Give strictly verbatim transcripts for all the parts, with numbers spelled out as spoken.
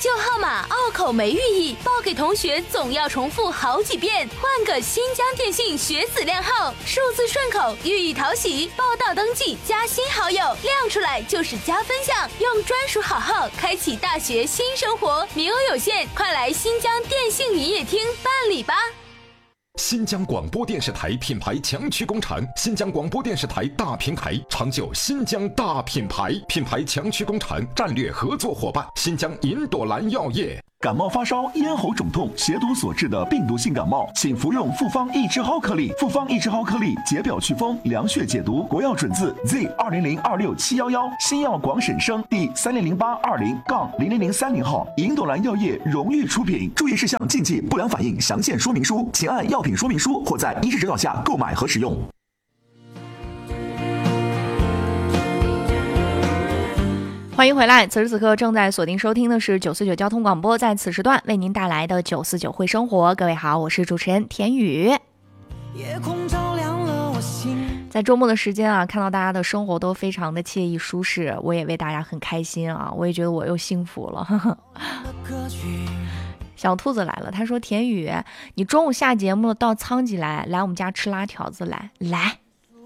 旧号码拗口没寓意，报给同学总要重复好几遍。换个新疆电信学子靓号，数字顺口，寓意讨喜。报到登记加新好友，亮出来就是加分项。用专属好号开启大学新生活，名额有限，快来新疆电信营业厅办理吧。 新疆广播电视台品牌强驱工厂，新疆广播电视台大平台，长久新疆大品牌，品牌强驱工厂战略合作伙伴，新疆银朵兰药业。 感冒发烧、咽喉肿痛、血毒所致的病毒性感冒，请服用复方益智蒿颗粒。复方益智蒿颗粒解表祛风、凉血解毒，国药准字 Z 二零零二六七幺幺，新药广审生第三零零八二零杠零零零三零号，银朵兰药业荣誉出品。注意事项、禁忌、不良反应详见说明书，请按药品说明书或在医师指导下购买和使用。 欢迎回来，此时此刻正在锁定收听的是九四九交通广播，在此时段为您带来的九四九会生活。各位好，我是主持人田雨。夜空照亮了我心。在周末的时间啊，看到大家的生活都非常的惬意舒适，我也为大家很开心啊，我也觉得我又幸福了。呵呵小兔子来了，他说：“田雨，你中午下节目了，到仓吉来，来我们家吃辣条子来，来。”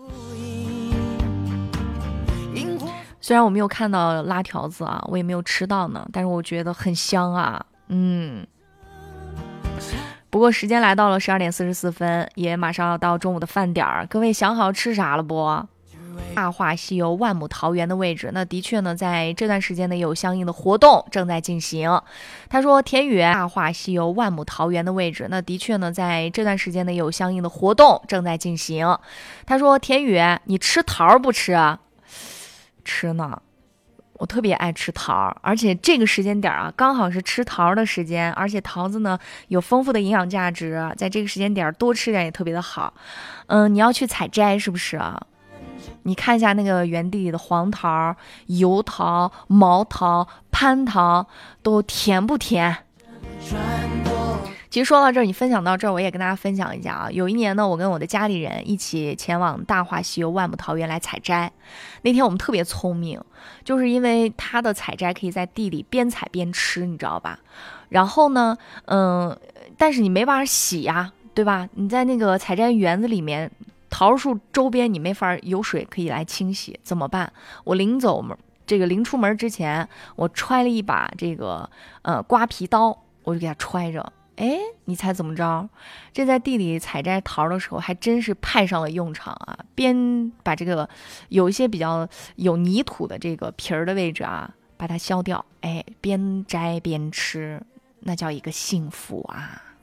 虽然我没有看到辣条子啊，我也没有吃到呢，但是我觉得很香啊，嗯。不过时间来到了十二点四十四分，也马上要到中午的饭点儿，各位想好吃啥了不？大话西游万亩桃园的位置，那的确呢，在这段时间呢也有相应的活动正在进行。他说：“田雨，大话西游万亩桃园的位置，那的确呢，在这段时间呢也有相应的活动正在进行。”他说：“田雨，你吃桃不吃啊？”吃呢，我特别爱吃桃，而且这个时间点啊，刚好是吃桃的时间，而且桃子呢有丰富的营养价值，在这个时间点多吃点也特别的好。嗯，你要去采摘是不是啊？你看一下那个园地里的黄桃、油桃、毛桃、蟠桃都甜不甜？其实说到这儿，你分享到这儿，我也跟大家分享一下啊。有一年呢，我跟我的家里人一起前往大话西游万亩桃园来采摘。那天我们特别聪明，就是因为它的采摘可以在地里边采边吃，你知道吧？然后呢，嗯，但是你没法洗呀，对吧？你在那个采摘园子里面，桃树周边你没法有水可以来清洗，怎么办？我临走门，这个临出门之前，我揣了一把这个呃刮皮刀，我就给它揣着。哎，你猜怎么着？这在地里采摘桃的时候，还真是派上了用场啊！边把这个有一些比较有泥土的这个皮儿的位置啊，把它削掉，哎，边摘边吃，那叫一个幸福啊！